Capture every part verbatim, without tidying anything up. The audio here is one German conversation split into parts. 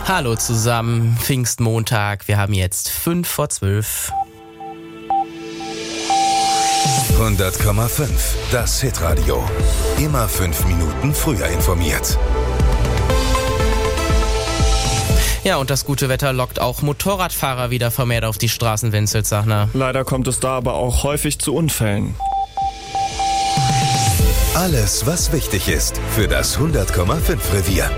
Hallo zusammen, Pfingstmontag, wir haben jetzt fünf vor zwölf. hundert Komma fünf, das Hitradio. Immer fünf Minuten früher informiert. Ja, und das gute Wetter lockt auch Motorradfahrer wieder vermehrt auf die Straßen Wenzelshachner. Leider kommt es da aber auch häufig zu Unfällen. Alles, was wichtig ist für das hundert Komma fünf Revier.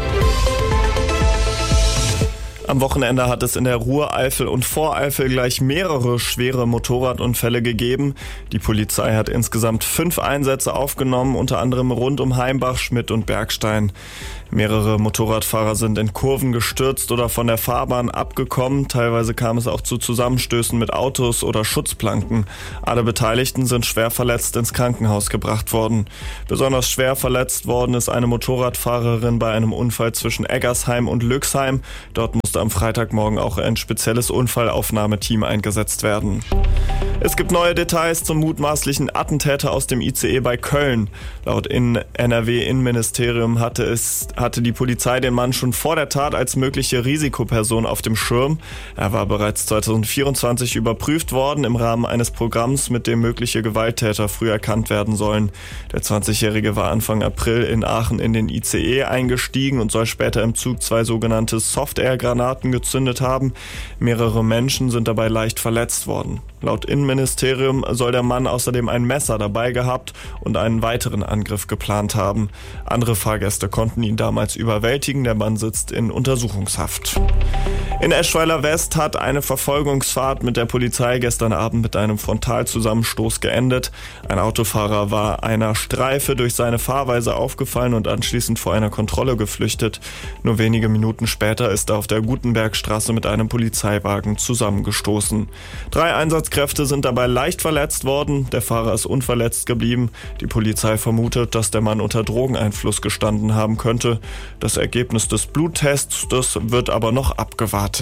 Am Wochenende hat es in der Ruhr-Eifel und Voreifel gleich mehrere schwere Motorradunfälle gegeben. Die Polizei hat insgesamt fünf Einsätze aufgenommen, unter anderem rund um Heimbach, Schmidt und Bergstein. Mehrere Motorradfahrer sind in Kurven gestürzt oder von der Fahrbahn abgekommen. Teilweise kam es auch zu Zusammenstößen mit Autos oder Schutzplanken. Alle Beteiligten sind schwer verletzt ins Krankenhaus gebracht worden. Besonders schwer verletzt worden ist eine Motorradfahrerin bei einem Unfall zwischen Eggersheim und Lüxheim. Dort musste am Freitagmorgen auch ein spezielles Unfallaufnahmeteam eingesetzt werden. Es gibt neue Details zum mutmaßlichen Attentäter aus dem I C E bei Köln. Laut N R W-Innenministerium hatte es, hatte die Polizei den Mann schon vor der Tat als mögliche Risikoperson auf dem Schirm. Er war bereits zweitausendvierundzwanzig überprüft worden im Rahmen eines Programms, mit dem mögliche Gewalttäter früh erkannt werden sollen. Der zwanzigjährige war Anfang April in Aachen in den I C E eingestiegen und soll später im Zug zwei sogenannte Soft-Air-Granaten gezündet haben. Mehrere Menschen sind dabei leicht verletzt worden. Laut Innenministerium soll der Mann außerdem ein Messer dabei gehabt und einen weiteren Angriff geplant haben. Andere Fahrgäste konnten ihn damals überwältigen. Der Mann sitzt in Untersuchungshaft. In Eschweiler West hat eine Verfolgungsfahrt mit der Polizei gestern Abend mit einem Frontalzusammenstoß geendet. Ein Autofahrer war einer Streife durch seine Fahrweise aufgefallen und anschließend vor einer Kontrolle geflüchtet. Nur wenige Minuten später ist er auf der Gutenbergstraße mit einem Polizeiwagen zusammengestoßen. Drei Einsatzkräfte sind dabei leicht verletzt worden. Der Fahrer ist unverletzt geblieben. Die Polizei vermutet, dass der Mann unter Drogeneinfluss gestanden haben könnte. Das Ergebnis des Bluttests, das wird aber noch abgewartet.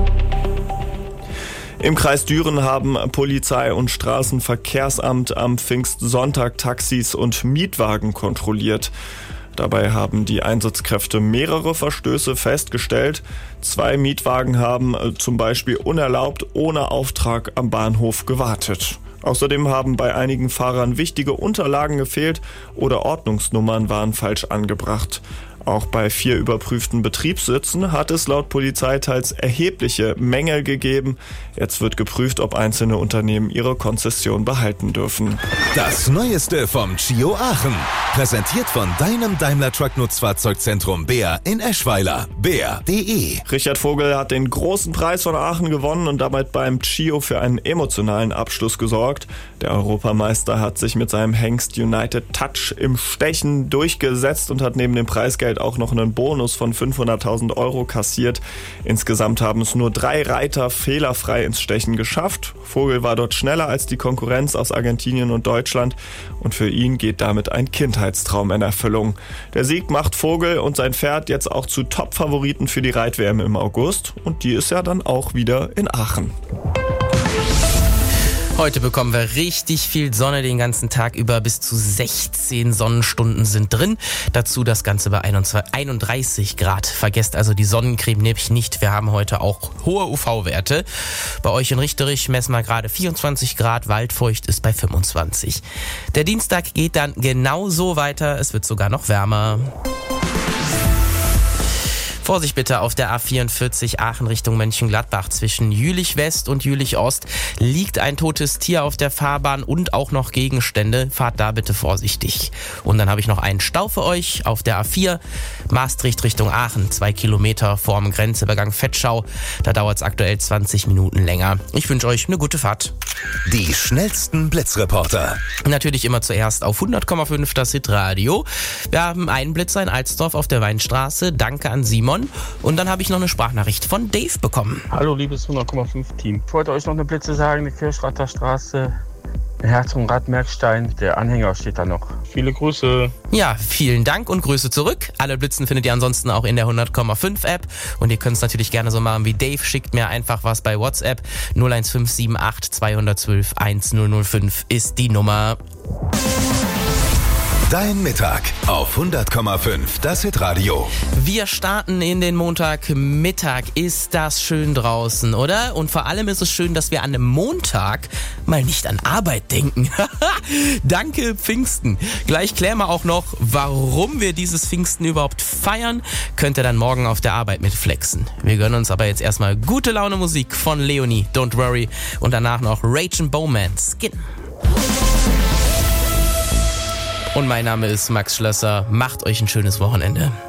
Im Kreis Düren haben Polizei und Straßenverkehrsamt am Pfingstsonntag Taxis und Mietwagen kontrolliert. Dabei haben die Einsatzkräfte mehrere Verstöße festgestellt. Zwei Mietwagen haben zum Beispiel unerlaubt ohne Auftrag am Bahnhof gewartet. Außerdem haben bei einigen Fahrern wichtige Unterlagen gefehlt oder Ordnungsnummern waren falsch angebracht. Auch bei vier überprüften Betriebssitzen hat es laut Polizei teils erhebliche Mängel gegeben. Jetzt wird geprüft, ob einzelne Unternehmen ihre Konzession behalten dürfen. Das Neueste vom Chio Aachen. Präsentiert von deinem Daimler Truck Nutzfahrzeugzentrum Beer in Eschweiler. beer punkt de. Richard Vogel hat den großen Preis von Aachen gewonnen und damit beim Chio für einen emotionalen Abschluss gesorgt. Der Europameister hat sich mit seinem Hengst United Touch im Stechen durchgesetzt und hat neben dem Preisgeld auch noch einen Bonus von fünfhunderttausend Euro kassiert. Insgesamt haben es nur drei Reiter fehlerfrei ins Stechen geschafft. Vogel war dort schneller als die Konkurrenz aus Argentinien und Deutschland und für ihn geht damit ein Kindheitstraum in Erfüllung. Der Sieg macht Vogel und sein Pferd jetzt auch zu Top-Favoriten für die Reit-W M im August und die ist ja dann auch wieder in Aachen. Heute bekommen wir richtig viel Sonne den ganzen Tag über. Bis zu sechzehn Sonnenstunden sind drin. Dazu das Ganze bei einunddreißig Grad. Vergesst also die Sonnencreme nämlich nicht. Wir haben heute auch hohe U V-Werte. Bei euch in Richterich messen wir gerade vierundzwanzig Grad. Waldfeucht ist bei fünfundzwanzig. Der Dienstag geht dann genauso weiter. Es wird sogar noch wärmer. Vorsicht bitte auf der A vierundvierzig Aachen Richtung Mönchengladbach. Zwischen Jülich West und Jülich Ost liegt ein totes Tier auf der Fahrbahn und auch noch Gegenstände. Fahrt da bitte vorsichtig. Und dann habe ich noch einen Stau für euch auf der A vier Maastricht Richtung Aachen. Zwei Kilometer vorm Grenzübergang Vetschau. Da dauert es aktuell zwanzig Minuten länger. Ich wünsche euch eine gute Fahrt. Die schnellsten Blitzreporter. Natürlich immer zuerst auf hundert Komma fünf das Hitradio. Wir haben einen Blitzer in Alsdorf auf der Weinstraße. Danke an Simon. Und dann habe ich noch eine Sprachnachricht von Dave bekommen. Hallo liebes hundert Komma fünf Team. Ich wollte euch noch eine Blitze sagen, die Kirchrather Straße, Herzogenrath-Merkstein, der Anhänger steht da noch. Viele Grüße. Ja, vielen Dank und Grüße zurück. Alle Blitzen findet ihr ansonsten auch in der hundert Komma fünf App. Und ihr könnt es natürlich gerne so machen wie Dave. Schickt mir einfach was bei WhatsApp. null eins fünf sieben acht zwei eins zwei eins null null fünf ist die Nummer. Dein Mittag auf hundert Komma fünf, das Hitradio. Wir starten in den Montagmittag. Ist das schön draußen, oder? Und vor allem ist es schön, dass wir an einem Montag mal nicht an Arbeit denken. Danke Pfingsten. Gleich klären wir auch noch, warum wir dieses Pfingsten überhaupt feiern. Könnt ihr dann morgen auf der Arbeit mit flexen. Wir gönnen uns aber jetzt erstmal gute Laune Musik von Leonie, Don't Worry. Und danach noch Rage and Bowman, Skin. Und mein Name ist Max Schlösser. Macht euch ein schönes Wochenende.